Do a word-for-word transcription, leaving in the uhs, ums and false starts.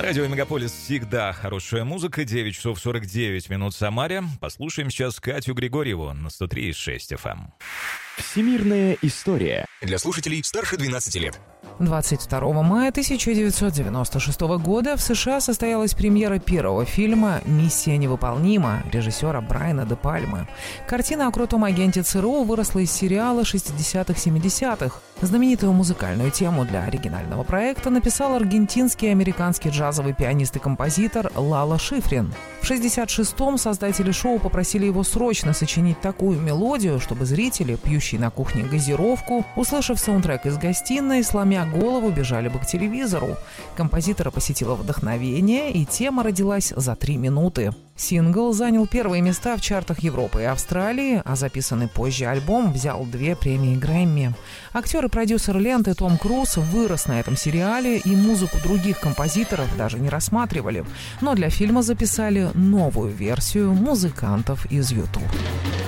Радио Мегаполис всегда хорошая музыка. девять часов сорок девять минут в Самаре. Послушаем сейчас Катю Григорьеву на сто три и шесть эф эм. Всемирная история. Для слушателей старше двенадцати лет. двадцать второго мая тысяча девятьсот девяносто шестого года в США состоялась премьера первого фильма «Миссия невыполнима» режиссера Брайана де Пальмы. Картина о крутом агенте ЦРУ выросла из сериала шестидесятых-семидесятых. Знаменитую музыкальную тему для оригинального проекта написал аргентинский и американский джазовый пианист и композитор Лало Шифрин. В шестьдесят шестом создатели шоу попросили его срочно сочинить такую мелодию, чтобы зрители, пьющие на кухне газировку, услышав саундтрек из гостиной, сломя голову, бежали бы к телевизору. Композитора посетило вдохновение, и тема родилась за три минуты. Сингл занял первые места в чартах Европы и Австралии, а записанный позже альбом взял две премии Грэмми. Актер и продюсер ленты Том Круз вырос на этом сериале, и музыку других композиторов даже не рассматривали. Но для фильма записали новую версию музыкантов из Ютуб.